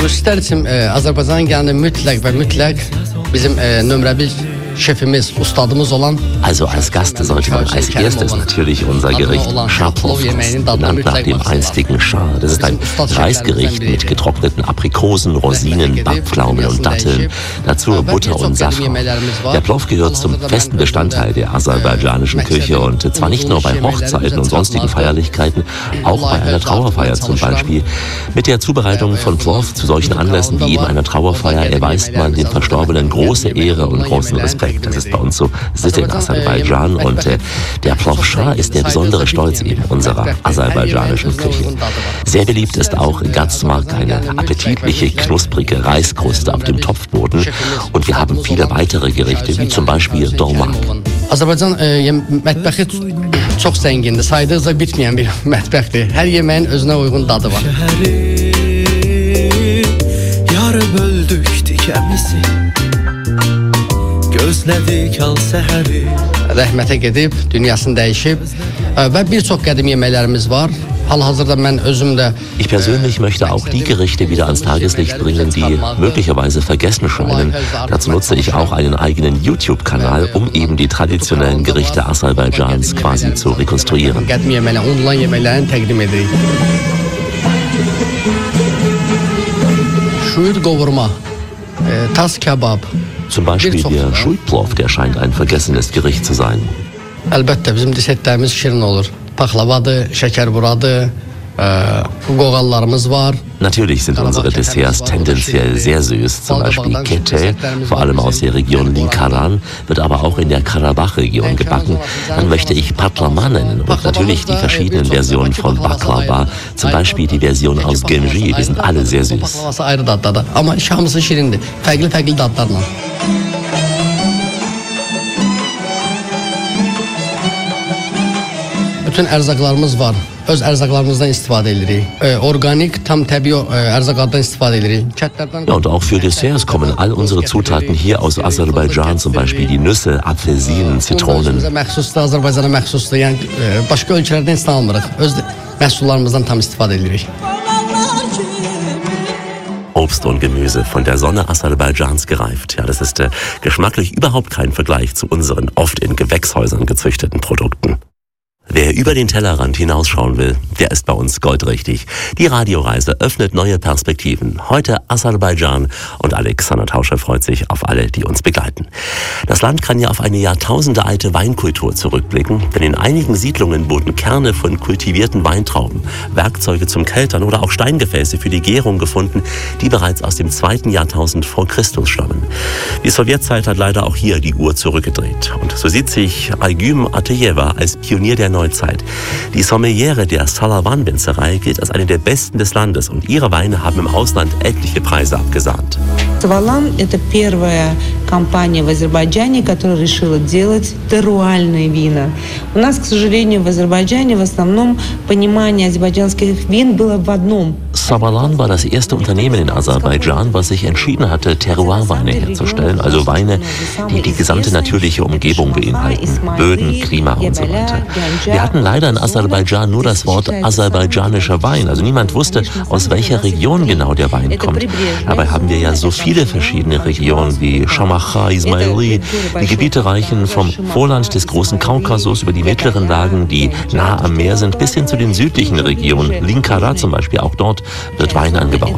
Turistlər üçün Azərbaycana gələndə mütləq bizim nömrə 1 Şefimiz, Ustadımız olan. Also als Gast sollte man als erstes natürlich unser Gericht Schah-Plov kosten, benannt nach dem einstigen Schah. Das ist ein Reisgericht mit getrockneten Aprikosen, Rosinen, Backpflaumen und Datteln, dazu Butter und Safran. Der Plov gehört zum festen Bestandteil der aserbaidschanischen Küche und zwar nicht nur bei Hochzeiten und sonstigen Feierlichkeiten, auch bei einer Trauerfeier zum Beispiel. Mit der Zubereitung von Plov zu solchen Anlässen wie eben einer Trauerfeier erweist man den Verstorbenen große Ehre und großen Respekt. Das ist bei uns so Sitte in Aserbaidschan und der Plov Shah ist der besondere Stolz eben unserer aserbaidschanischen Küche. Sehr beliebt ist auch Gazmark, eine appetitliche, knusprige Reiskruste auf dem Topfboden und wir haben viele weitere Gerichte, wie zum Beispiel Dolma. Azərbaycan mətbəxi çox zəngindir, saydıqca bitməyən bir mətbəxdir. Hər yeməyin özünə uyğun dadı var. Yarı böldük dikəmizi. Rəhmətə gedib, dünyasını dəyişib və bir çox qədim yeməklərimiz var. Hal-hazırda mən özüm də Ich persönlich möchte auch die Gerichte wieder ans Tageslicht bringen, die möglicherweise vergessen scheinen. Dazu nutze ich auch einen eigenen YouTube-Kanal, um eben die traditionellen Gerichte Aserbaidschans quasi zu rekonstruieren. Qədim yeməklər, unutulan yeməklərini təqdim edirik. Şuyur qovurma, tas kebab. Zum Beispiel der Shuy-Plov, der scheint ein vergessenes Gericht zu sein. Əlbəttə, bizim desertlərimiz şirin olur. Paxlavadır, şəkərburadır, qoğallarımız var. Natürlich sind unsere Desserts tendenziell sehr süß, zum Beispiel Kete, vor allem aus der Region Linkaran, wird aber auch in der Karabach-Region gebacken. Dann möchte ich Patlama nennen und natürlich die verschiedenen Versionen von Baklava, zum Beispiel die Version aus Genji, die sind alle sehr süß. Ama hamısı şirindir, fərqli dadlarla. Bütün ərzaqlarımız var. Öz ərzaqlarımızdan istifadə edirik. Organik, tam təbii ərzaqlardan istifadə edirik. Ja, und auch für Desserts kommen all unsere Zutaten hier aus Aserbaidschan, zum Beispiel die Nüsse, Apfelsinen, Zitronen. Məxsusdur, Azərbaycana məxsusdur. Yəni başqa ölkələrdən istə almırıq. Öz məhsullarımızdan tam istifadə edirik. Obst und Gemüse von der Sonne Aserbaidschans gereift. Ja, das ist geschmacklich überhaupt kein Vergleich zu unseren oft in Gewächshäusern gezüchteten Produkten. Wer über den Tellerrand hinausschauen will, der ist bei uns goldrichtig. Die Radioreise öffnet neue Perspektiven. Heute Aserbaidschan und Alexander Tauscher freut sich auf alle, die uns begleiten. Das Land kann ja auf eine jahrtausendealte Weinkultur zurückblicken, denn in einigen Siedlungen wurden Kerne von kultivierten Weintrauben, Werkzeuge zum Keltern oder auch Steingefäße für die Gärung gefunden, die bereits aus dem 2. Jahrtausend vor Christus stammen. Die Sowjetzeit hat leider auch hier die Uhr zurückgedreht. Und so sieht sich Aygüm Ateyeva als Pionier der Neuzeit. Die Sommeliere der Salavan-Winzerei gilt als eine der besten des Landes und ihre Weine haben im Ausland etliche Preise abgesahnt. Savalan – это первая компания в Азербайджане, которая решила делать теруальные вина. У нас, к сожалению, в Азербайджане в основном понимание азербайджанских вин было в одном. Savalan war das erste Unternehmen in Aserbaidschan, was sich entschieden hatte, Terroir-Weine herzustellen, also Weine, die die gesamte natürliche Umgebung beinhalten, Böden, Klima und so weiter. Wir hatten leider in Aserbaidschan nur das Wort aserbaidschanischer Wein, also niemand wusste, aus welcher Region genau der Wein kommt. Dabei haben wir ja so viele verschiedene Regionen wie Shamacha, Ismaili. Die Gebiete reichen vom Vorland des großen Kaukasus über die mittleren Lagen, die nah am Meer sind, bis hin zu den südlichen Regionen, Linkara zum Beispiel, auch dort wird Wein angebaut.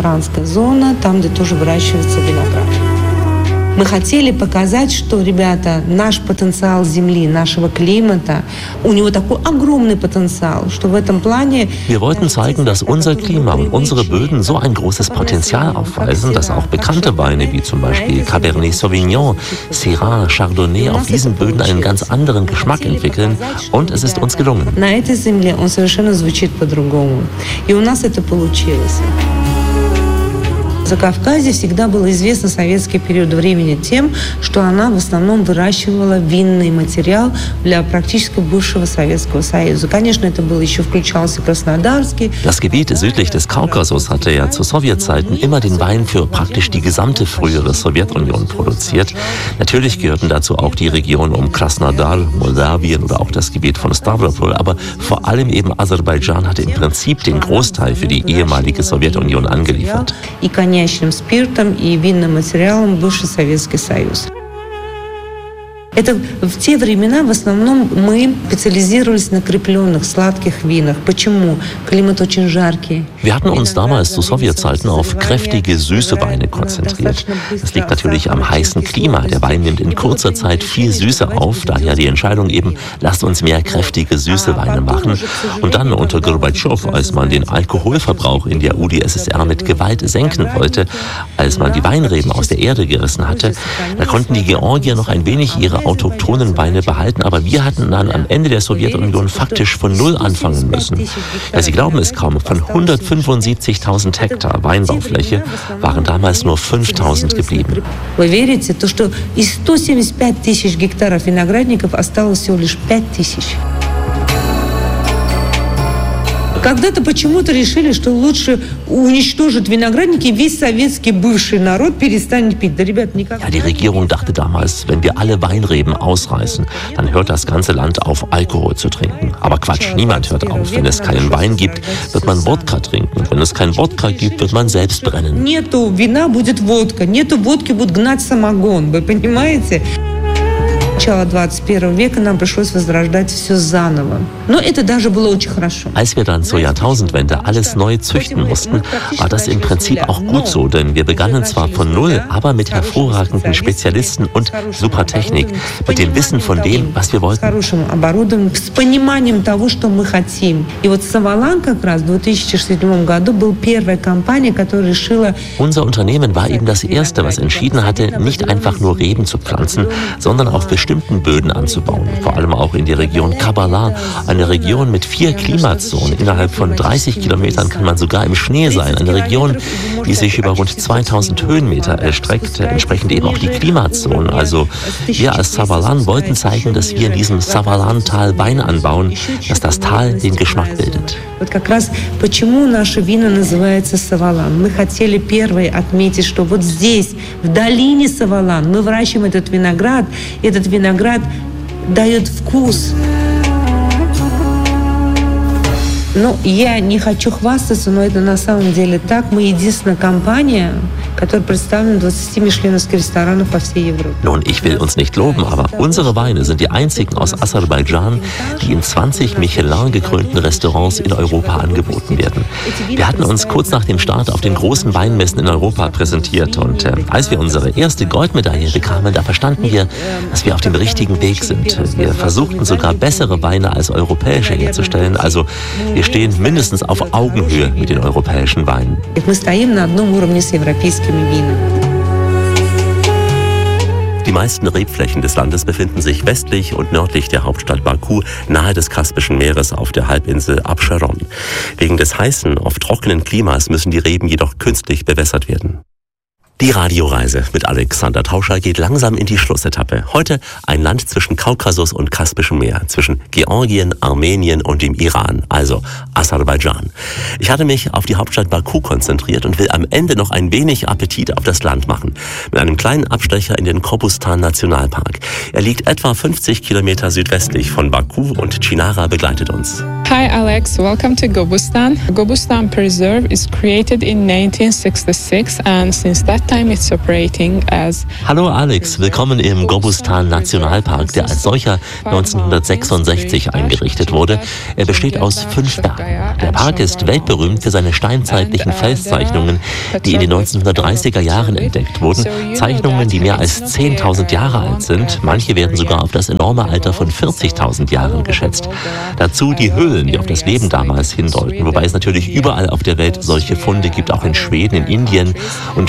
Мы хотели показать, что, ребята, наш потенциал земли, нашего климата, у него такой огромный потенциал, что в этом плане... Wir wollten zeigen, dass unser Klima und unsere Böden so ein großes Potenzial aufweisen, dass auch bekannte Weine wie zum Beispiel Cabernet Sauvignon, Syrah, Chardonnay auf diesen Böden einen ganz anderen Geschmack entwickeln und es ist uns gelungen. На этой земле он совершенно звучит по-другому. И у нас это получилось. Закавказье всегда было известно советский период времени тем, что она в основном выращивала винный материал для практически бывшего Советского Союза. Конечно, это было еще включался Краснодарский. Das Gebiet südlich des Kaukasus hatte ja zu Sowjetzeiten immer den Wein für praktisch die gesamte frühere Sowjetunion produziert. Natürlich gehörten dazu auch die Region um Krasnodar, Moldawien oder auch das Gebiet von Stavropol, aber vor allem eben Aserbaidschan hatte im Prinzip den Großteil für die ehemalige Sowjetunion angeliefert. Коньячным спиртом и винным материалом бывший Советский Союз. Это в те времена в основном мы специализировались на крепленных, сладких винах. Почему? Климат очень жаркий. Wir hatten uns damals zu Sowjetzeiten auf kräftige, süße Weine konzentriert. Das liegt natürlich am heißen Klima. Der Wein nimmt in kurzer Zeit viel Süße auf. Daher die Entscheidung eben, lasst uns mehr kräftige, süße Weine machen. Und dann unter Gorbatschow, als man den Alkoholverbrauch in der UdSSR mit Gewalt senken wollte, als man die Weinreben aus der Erde gerissen hatte, da konnten die Georgier noch ein wenig ihre autochthonen Weine behalten, aber wir hatten dann am Ende der Sowjetunion faktisch von Null anfangen müssen. Ja, Sie glauben es kaum, von 175.000 Hektar Weinbaufläche waren damals nur 5.000 geblieben. Вы верите, то, что из 175 тысяч гектаров виноградников осталось всего лишь 5 тысяч? Когда-то почему-то решили, что лучше уничтожить виноградники, весь советский бывший народ перестанет пить. Да, ребят, никак. Ja, die Regierung dachte damals, wenn wir alle Weinreben ausreißen, dann hört das ganze Land auf, Alkohol zu trinken. Aber Quatsch, niemand hört auf. Wenn es keinen Wein gibt, wird man Wodka trinken. Wenn es keinen Wodka gibt, wird man selbst brennen. Нету вина, будет водка. Нету водки, будет гнать самогон. Вы понимаете? Начало 21 века нам пришлось возрождать все заново. Но это даже было очень хорошо. Als wir dann zur Jahrtausendwende alles neu züchten mussten, war das im Prinzip auch gut so, denn wir begannen zwar von Null, aber mit hervorragenden Spezialisten und super Technik, mit dem Wissen von dem, was wir wollten. Хорошим оборудованием, с пониманием того, что мы хотим. И вот Savalan как раз в 2007 году был первая компания, которая решила... Unser Unternehmen war eben das erste, was entschieden hatte, nicht einfach nur Reben zu pflanzen, sondern auf bestimmten Böden anzubauen. Vor allem auch in die Region Kabala, eine Region mit 4 Klimazonen. Innerhalb von 30 Kilometern kann man sogar im Schnee sein. Eine Region, die sich über rund 2000 Höhenmeter erstreckt, entsprechend eben auch die Klimazonen. Also wir als Savalan wollten zeigen, dass wir in diesem Savalan-Tal Wein anbauen, dass das Tal den Geschmack bildet. Вот как раз почему наше вино называется Savalan. Мы хотели первые отметить, что вот здесь, в долине Savalan, мы выращиваем этот виноград. Этот виноград дает вкус. Ну, я не хочу хвастаться, но это на самом деле так. Мы единственная компания, которая представлена в 20 мишленовских ресторанах по всей Европе. Nun, ich will uns nicht loben, aber unsere Weine sind die einzigen aus Aserbaidschan, die in 20 Michelin-gekrönten Restaurants in Europa angeboten werden. Wir hatten uns kurz nach dem Start auf den großen Weinmessen in Europa präsentiert und als wir unsere erste Goldmedaille bekamen, da verstanden wir, dass wir auf dem richtigen Weg sind. Wir versuchten sogar bessere Weine als europäische herzustellen, also wir stehen mindestens auf Augenhöhe mit den europäischen Weinen. Мы стоим на одном уровне с европейскими винами. Die meisten Rebflächen des Landes befinden sich westlich und nördlich der Hauptstadt Baku, nahe des Kaspischen Meeres auf der Halbinsel Abscharon. Wegen des heißen, oft trockenen Klimas müssen die Reben jedoch künstlich bewässert werden. Die Radioreise mit Alexander Tauscher geht langsam in die Schlussetappe. Heute ein Land zwischen Kaukasus und Kaspischem Meer, zwischen Georgien, Armenien und dem Iran, also Aserbaidschan. Ich hatte mich auf die Hauptstadt Baku konzentriert und will am Ende noch ein wenig Appetit auf das Land machen. Mit einem kleinen Abstecher in den Gobustan-Nationalpark. Er liegt etwa 50 Kilometer südwestlich von Baku und Chinara begleitet uns. Hi Alex, welcome to Gobustan. Gobustan Preserve is created in 1966 and since that time it's operating as... Hallo Alex, willkommen im Gobustan Nationalpark, der als solcher 1966 eingerichtet wurde. Er besteht aus 5 Bergen. Der Park ist weltberühmt für seine steinzeitlichen Felszeichnungen, die in den 1930er Jahren entdeckt wurden. Zeichnungen, die mehr als 10.000 Jahre alt sind. Manche werden sogar auf das enorme Alter von 40.000 Jahren geschätzt. Dazu die Höhlen, die auf das Leben damals hindeuten. Wobei es natürlich überall auf der Welt solche Funde gibt, auch in Schweden, in Indien. Und wir hier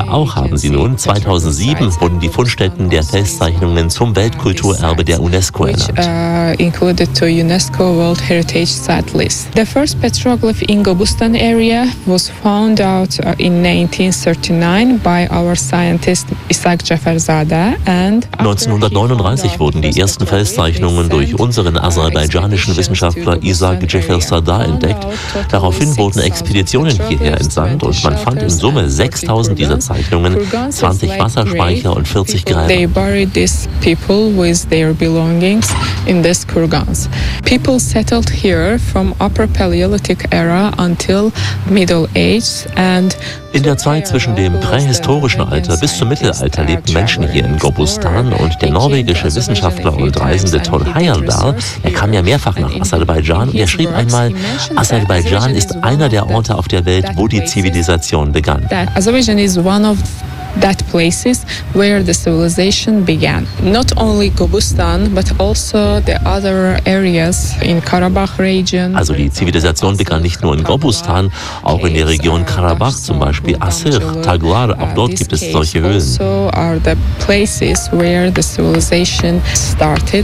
wir auch, haben sie nun. 2007 wurden die Fundstätten der Felszeichnungen zum Weltkulturerbe der UNESCO ernannt. Included to UNESCO World Heritage Site list. The first petroglyph in Gobustan area was found out in 1939 by our scientist Isaac Jaferzadeh and 1939 wurden die ersten Felszeichnungen durch unseren aserbaidschanischen Wissenschaftler Isaac Jaferzadeh entdeckt. Daraufhin wurden Expeditionen hierher entsandt und man fand in Summe 6000 dieser Zeichnungen, 20 Wasserspeicher und 40 Gräber. They buried these people with their belongings in these kurgans. People settled here from Upper Paleolithic era until Middle Age and in der Zeit zwischen dem prähistorischen Alter bis zum Mittelalter lebten Menschen hier in Gobustan und der norwegische Wissenschaftler und Reisende Thor Heyerdahl, er kam ja mehrfach nach Aserbaidschan und er schrieb einmal, Aserbaidschan ist einer der Orte auf der Welt, wo die Zivilisation begann. Azerbaijan is one of that places where the civilization began. Not only Gobustan, but also the other areas in Karabakh region. Also die Zivilisation begann nicht nur in Gobustan, auch in der Region Karabach, zum Beispiel Asir, Taglar, auch dort gibt es solche Höhlen. Also are the places where the civilization started.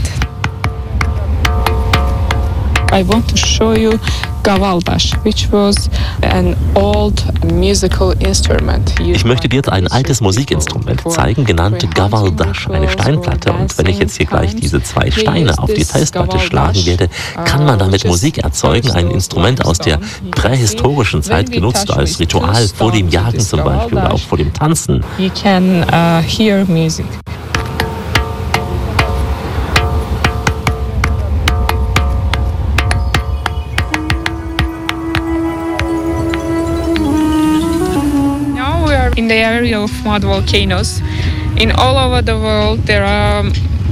I want to show you Gavaldash, which was an old musical instrument. Ich möchte dir jetzt ein altes Musikinstrument zeigen, genannt Gavaldash, eine Steinplatte. Und wenn ich jetzt hier gleich diese 2 Steine auf die Felsplatte schlagen werde, kann man damit Musik erzeugen. Ein Instrument aus der prähistorischen Zeit, genutzt als Ritual vor dem Jagen zum Beispiel oder auch vor dem Tanzen. You can hear music. In the area of mud volcanoes. In all over the world there are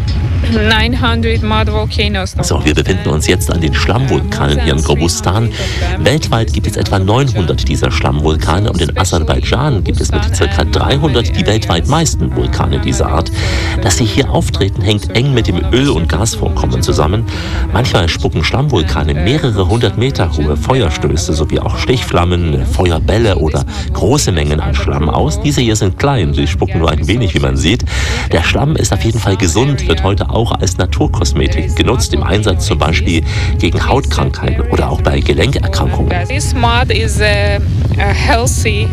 900 mud volcanoes. So, wir befinden uns jetzt an den Schlammvulkanen hier in Gobustan. Weltweit gibt es etwa 900 dieser Schlammvulkane und in Aserbaidschan gibt es mit ca. 300 die weltweit meisten Vulkane dieser Art. Dass sie hier auftreten, hängt eng mit dem Öl- und Gasvorkommen zusammen. Manchmal spucken Schlammvulkane mehrere 100 Meter hohe Feuerstöße sowie auch Stichflammen, Feuerbälle oder große Mengen an Schlamm aus. Diese hier sind klein, sie spucken nur ein wenig, wie man sieht. Der Schlamm ist auf jeden Fall gesund, wird heute auch als Naturkosmetik genutzt, im Einsatz zum Beispiel gegen Hautkrankheiten oder auch bei Gelenkerkrankungen. This mud is healthy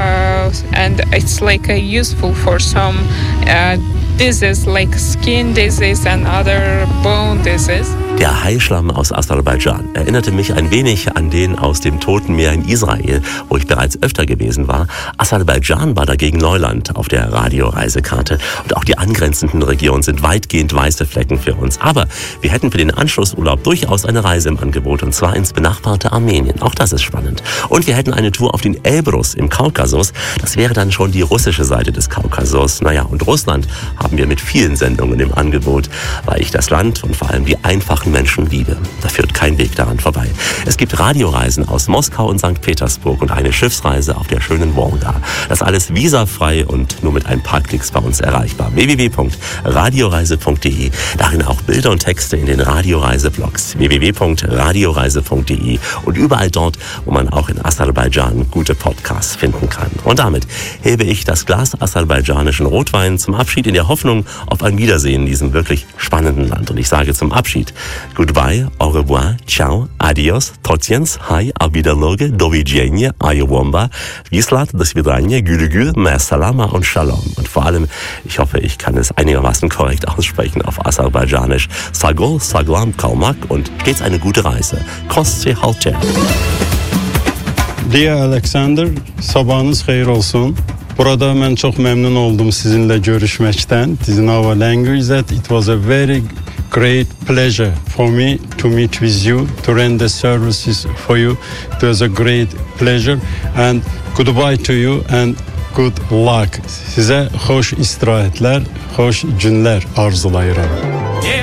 and it's like useful for some diseases like skin disease and other bone disease. Der Haischlamm aus Aserbaidschan erinnerte mich ein wenig an den aus dem Toten Meer in Israel, wo ich bereits öfter gewesen war. Aserbaidschan war dagegen Neuland auf der Radioreisekarte und auch die angrenzenden Regionen sind weitgehend weiße Flecken für uns. Aber wir hätten für den Anschlussurlaub durchaus eine Reise im Angebot und zwar ins benachbarte Armenien. Auch das ist spannend. Und wir hätten eine Tour auf den Elbrus im Kaukasus. Das wäre dann schon die russische Seite des Kaukasus. Naja, und Russland haben wir mit vielen Sendungen im Angebot, weil ich das Land und vor allem die einfachen Menschen liebe. Da führt kein Weg daran vorbei. Es gibt Radioreisen aus Moskau und St. Petersburg und eine Schiffsreise auf der schönen Wolga. Das alles visafrei und nur mit ein paar Klicks bei uns erreichbar. www.radioreise.de. Darin auch Bilder und Texte in den Radioreiseblogs. www.radioreise.de und überall dort, wo man auch in Aserbaidschan gute Podcasts finden kann. Und damit hebe ich das Glas aserbaidschanischen Rotwein zum Abschied in der Hoffnung auf ein Wiedersehen in diesem wirklich spannenden Land. Und ich sage zum Abschied goodbye, au revoir, ciao, adios, totjens, hi, abidaloge, dovidjenje, ayowomba, vislat, do svidanje, gülü, salama und shalom. Und vor allem, ich hoffe, ich kann es einigermaßen korrekt aussprechen auf Aserbaidschanisch. Sagol, saglam, kalmak und stets eine gute Reise. Kostse halce. Dear Alexander, sabahınız hayır olsun. Burada mən çox məmnun oldum sizinlə görüşməkdən. It is in our language that it was a very great pleasure for me to meet with you, to render services for you. It was a great pleasure and goodbye to you and good luck. Sizə xoş istirahətlər, xoş günlər arzulayıram.